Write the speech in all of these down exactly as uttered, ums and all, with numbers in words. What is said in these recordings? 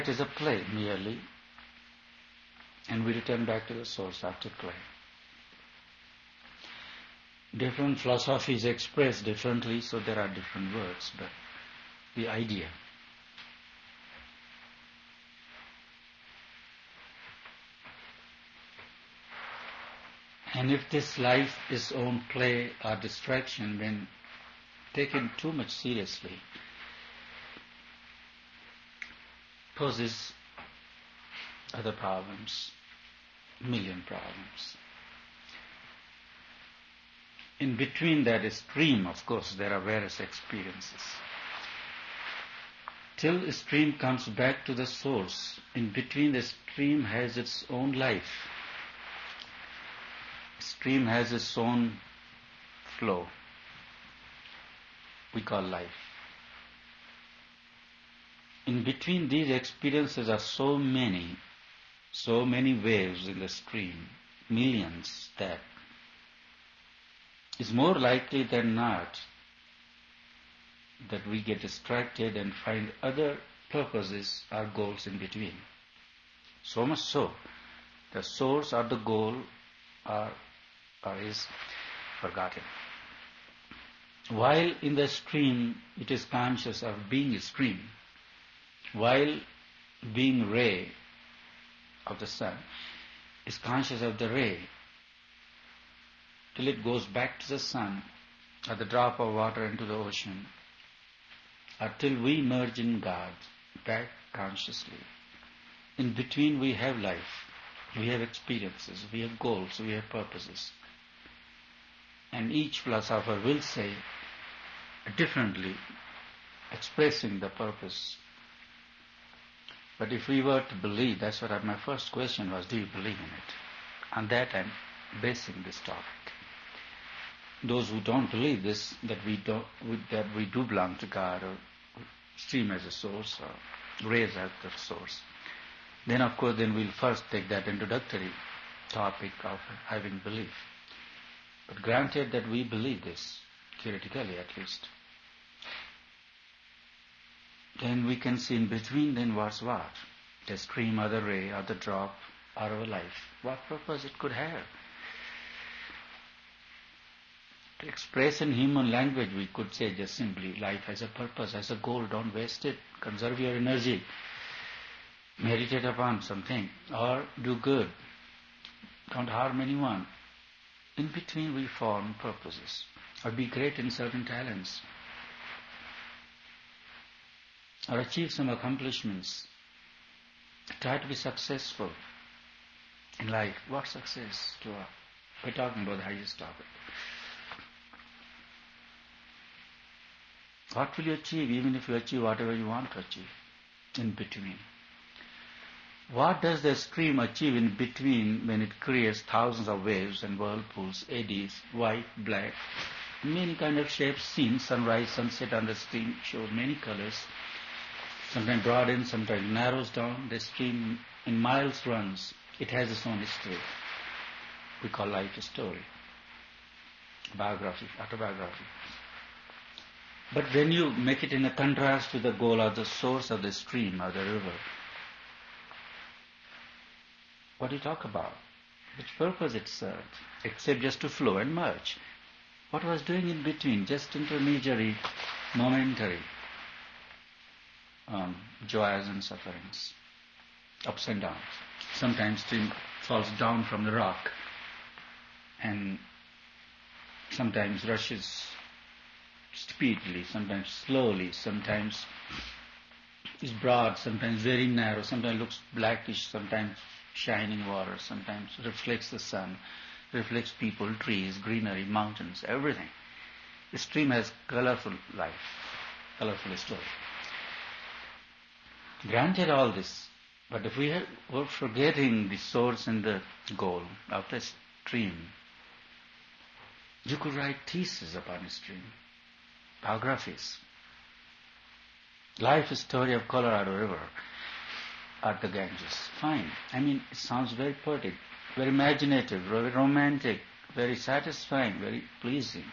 It is a play merely, and we return back to the source after play. Different philosophies express differently, so there are different words, but the idea. And if this life is own play or distraction, when taken too much seriously, poses other problems, million problems. In between that stream, of course, there are various experiences. Till the stream comes back to the source, in between the stream has its own life. Stream has its own flow. We call life. In between these experiences are so many, so many waves in the stream, millions, that it's more likely than not that we get distracted and find other purposes or goals in between. So much so, the source or the goal are, are is forgotten. While in the stream it is conscious of being a stream, while being ray of the sun is conscious of the ray, till it goes back to the sun, or the drop of water into the ocean, or till we merge in God, back consciously. In between we have life, we have experiences, we have goals, we have purposes. And each philosopher will say differently, expressing the purpose. But if we were to believe, that's what I, my first question was, do you believe in it? On that I'm basing this topic. Those who don't believe this, that we don't, that we do belong to God, or stream as a source, or rays as the source, then of course then we'll first take that introductory topic of having belief. But granted that we believe this, theoretically at least, then we can see in between then what's what. The stream or the ray or the drop or our life. What purpose it could have. To express in human language, we could say just simply, life has a purpose, has a goal, don't waste it, conserve your energy, meditate upon something, or do good, don't harm anyone. In between we form purposes, or be great in certain talents, or achieve some accomplishments, try to be successful in life. What success to us? We're talking about the highest topic. What will you achieve, even if you achieve whatever you want to achieve in between? What does the stream achieve in between when it creates thousands of waves and whirlpools, eddies, white, black, many kind of shapes seen, sunrise, sunset on the stream shows many colors, sometimes broadens, sometimes narrows down. The stream in miles runs. It has its own history. We call life a story, biography, autobiography. But when you make it in a contrast to the goal or the source of the stream or the river, what do you talk about? Which purpose it served, except just to flow and merge? What was doing in between? Just intermediary, momentary um, joys and sufferings, ups and downs. Sometimes stream falls down from the rock and sometimes rushes speedily, sometimes slowly, sometimes is broad, sometimes very narrow, sometimes looks blackish, sometimes shining water, sometimes reflects the sun, reflects people, trees, greenery, mountains, everything. The stream has colorful life, colorful story. Granted all this, but if we have, were forgetting the source and the goal of the stream, you could write theses upon a stream, biographies. Life story of Colorado River at the Ganges. Fine. I mean, it sounds very poetic, very imaginative, very romantic, very satisfying, very pleasing.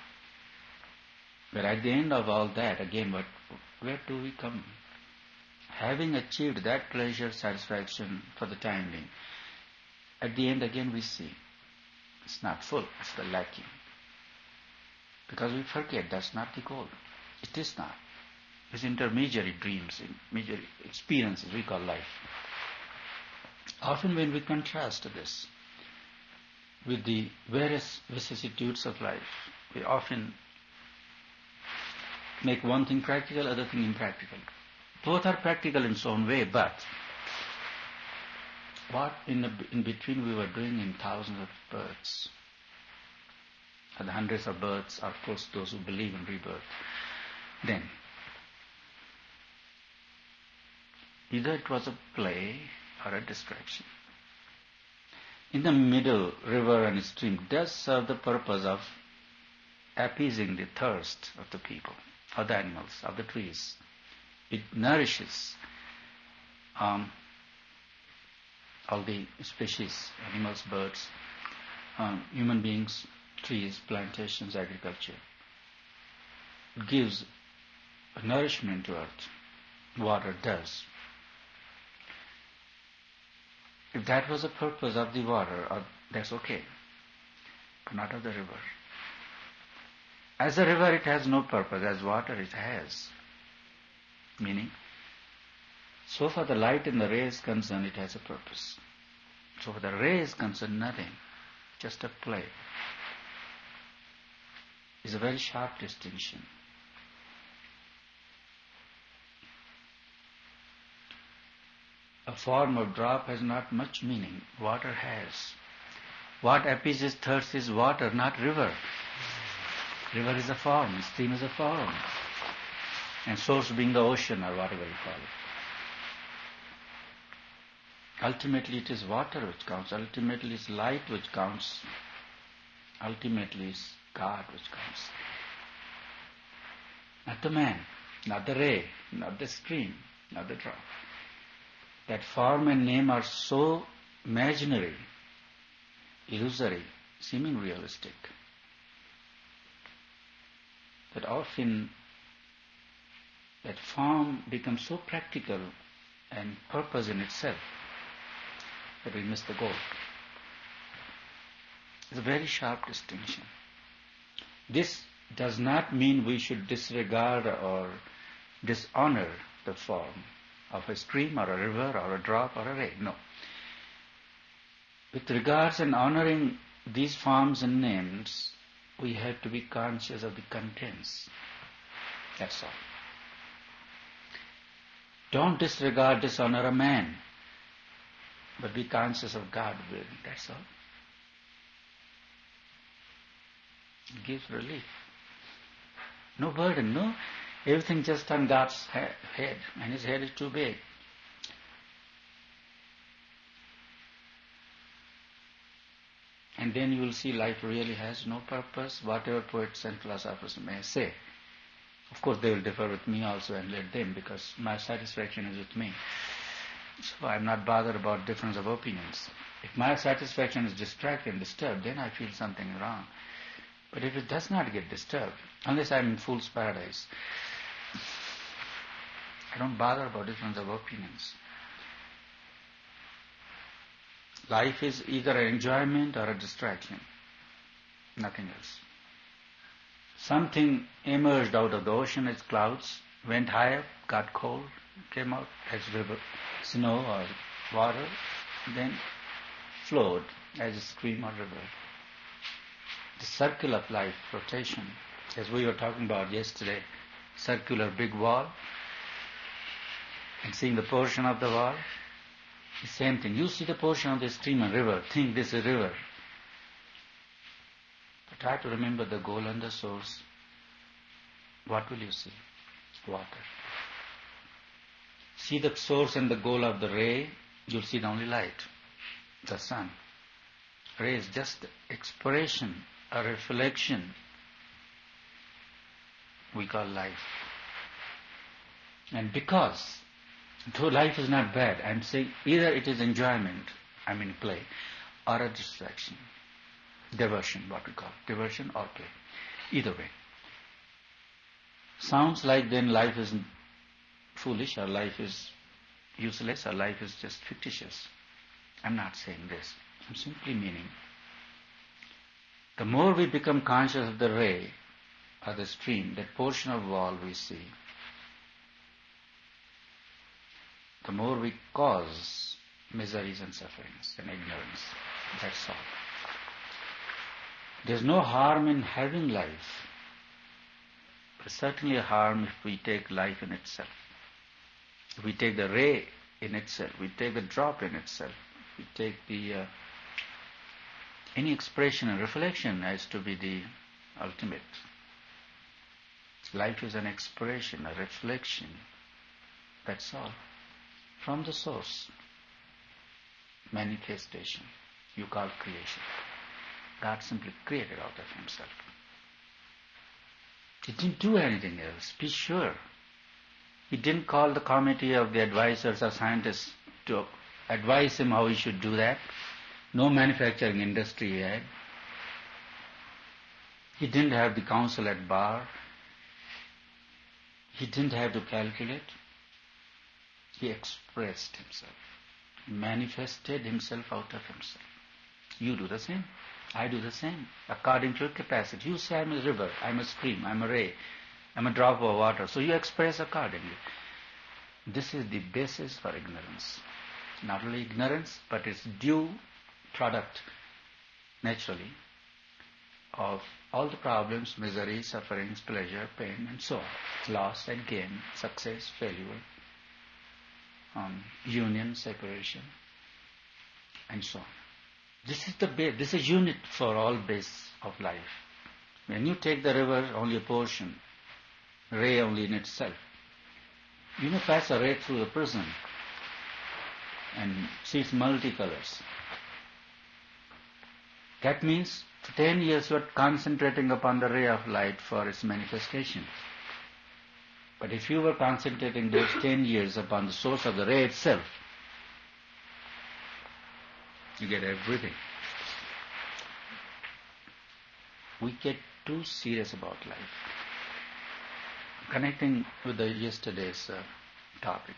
But at the end of all that, again, what, where do we come? having achieved that pleasure, satisfaction for the time being, at the end again we see it's not full, it's the lacking. Because we forget that's not the goal. It is not. It's intermediary dreams, intermediary experiences we call life. Often when we contrast this with the various vicissitudes of life, we often make one thing practical, other thing impractical. Both are practical in its own way, but what in, the, in between we were doing in thousands of births, and hundreds of births, of course those who believe in rebirth, then either it was a play or a distraction. In the middle, river and stream does serve the purpose of appeasing the thirst of the people, of the animals, of the trees. It nourishes um, all the species, animals, birds, um, human beings, trees, plantations, agriculture. It gives nourishment to earth. Water does. If that was the purpose of the water, uh, that's okay, but not of the river. As a river, it has no purpose. As water, it has. Meaning, so far the light and the ray is concerned, it has a purpose. So far the ray is concerned, nothing. Just a play. It's a very sharp distinction. A form of drop has not much meaning. Water has. What appeases thirst is water, not river. River is a form, stream is a form. And source being the ocean or whatever you call it. Ultimately it is water which counts. Ultimately it's light which counts. Ultimately it's God which counts. Not the man, not the ray, not the stream, not the drop. That form and name are so imaginary, illusory, seeming realistic, that often that form becomes so practical and purpose in itself that we miss the goal. It's a very sharp distinction. This does not mean we should disregard or dishonor the form of a stream or a river or a drop or a ray. No. With regards and honoring these forms and names, we have to be conscious of the contents. That's all. Don't disregard, dishonor a man, but be conscious of God will. That's all. It gives relief. No burden, no. Everything just on God's head, and His head is too big. And then you will see life really has no purpose, whatever poets and philosophers may say. Of course, they will differ with me also, and let them, because my satisfaction is with me. So I'm not bothered about difference of opinions. If my satisfaction is distracted and disturbed, then I feel something wrong. But if it does not get disturbed, unless I'm in fool's paradise, I don't bother about difference of opinions. Life is either an enjoyment or a distraction, nothing else. Something emerged out of the ocean as clouds, went high up, got cold, came out as river, snow or water, then flowed as a stream or river. The circle of life, rotation, as we were talking about yesterday, circular big wall, and seeing the portion of the wall, the same thing. You see the portion of the stream and river, think this is a river. But try to remember the goal and the source. What will you see? Water. See the source and the goal of the ray, you'll see the only light, the sun. Ray is just expression, a reflection we call life. And because, though life is not bad, I'm saying either it is enjoyment, I mean play, or a distraction, diversion, what we call diversion or play. Either way. Sounds like then life is foolish or life is useless or life is just fictitious. I'm not saying this. I'm simply meaning the more we become conscious of the ray or the stream, that portion of wall we see, the more we cause miseries and sufferings and ignorance. That's all. There's no harm in having life. There's certainly a harm if we take life in itself. If we take the ray in itself, we take the drop in itself, we take the uh, any expression and reflection as to be the ultimate. Life is an expression, a reflection. That's all. From the source. Manifestation. You call creation. God simply created out of himself. He didn't do anything else. Be sure. He didn't call the committee of the advisors or scientists to advise him how he should do that. No manufacturing industry he had. He didn't have the council at bar. He didn't have to calculate. He expressed himself. He manifested himself out of himself. You do the same. I do the same. According to your capacity. You say, I'm a river, I'm a stream, I'm a ray, I'm a drop of water. So you express accordingly. This is the basis for ignorance. Not only ignorance, but it's due product, naturally, of all the problems, misery, sufferings, pleasure, pain, and so on. Loss and gain, success, failure, um, union, separation, and so on. This is the base, this is unit for all base of life. When you take the river, only a portion, ray only in itself. You may pass a ray through a prism and see its multicolors. That means for ten years you are concentrating upon the ray of light for its manifestation. But if you were concentrating those ten years upon the source of the ray itself, you get everything. We get too serious about life. Connecting with the yesterday's uh, topic,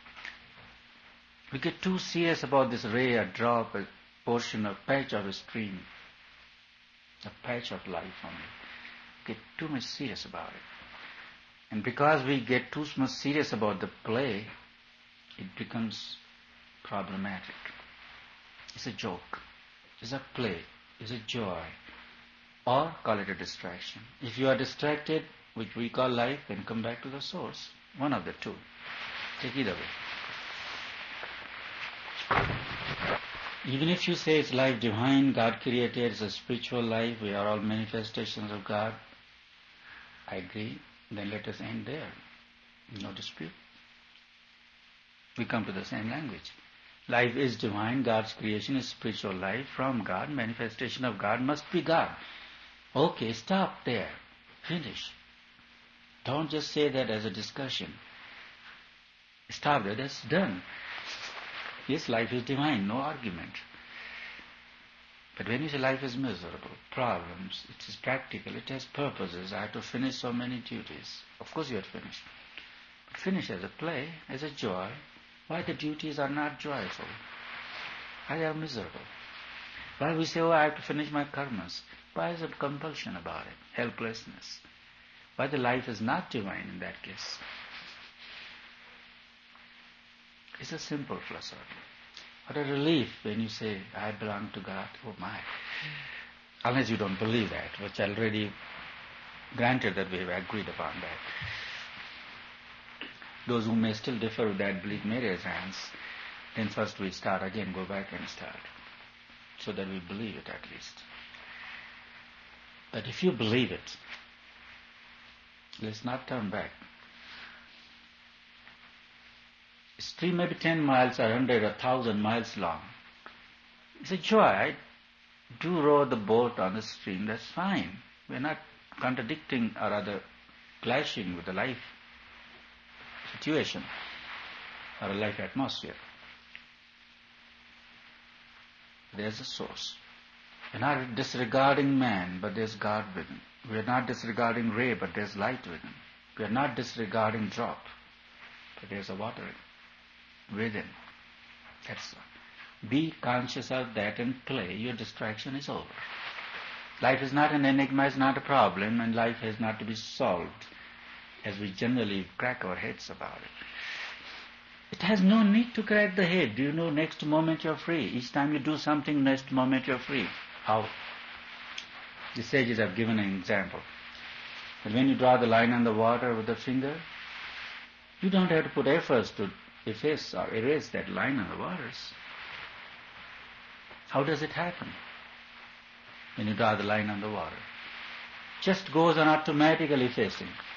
we get too serious about this ray, a drop, a portion, a patch of a stream, a patch of life only. We get too much serious about it. And because we get too much serious about the play, it becomes problematic. It's a joke, it's a play, it's a joy, or call it a distraction. If you are distracted, which we call life, then come back to the source. One of the two. Take either way. Even if you say it's life divine, God created, it's a spiritual life, we are all manifestations of God, I agree, then let us end there. No dispute. We come to the same language. Life is divine, God's creation is spiritual life from God, manifestation of God must be God. Okay, stop there. Finish. Don't just say that as a discussion. Stop there, that's done. Yes, life is divine, no argument. But when you say life is miserable, problems, it is practical, it has purposes, I have to finish so many duties. Of course you have finished. But finish as a play, as a joy. Why the duties are not joyful? Why they are miserable? Why we say, oh, I have to finish my karmas? Why is it compulsion about it? Helplessness. Why the life is not divine in that case? It's a simple philosophy. What a relief when you say, I belong to God. Oh my. Unless you don't believe that, which already granted that we have agreed upon that. Those who may still differ with that belief may raise hands. Then first we start again, go back and start. So that we believe it at least. But if you believe it, let's not turn back. A stream may be ten miles, or a hundred, or a thousand miles long. It's a joy. I do row the boat on the stream, that's fine. We're not contradicting or rather clashing with the life situation or a life atmosphere. There's a source. We're not disregarding man, but there's God within. We're not disregarding ray, but there's light within. We're not disregarding drop, but there's a water in. within. That's all. Be conscious of that and play. Your distraction is over. Life is not an enigma, it's not a problem, and life has not to be solved as we generally crack our heads about it. It has no need to crack the head. Do you know, next moment you're free. Each time you do something, next moment you're free. How? The sages have given an example. That when you draw the line on the water with the finger, you don't have to put efforts to efface or erase that line on the waters. How does it happen? When you draw the line on the water, just goes on automatically effacing.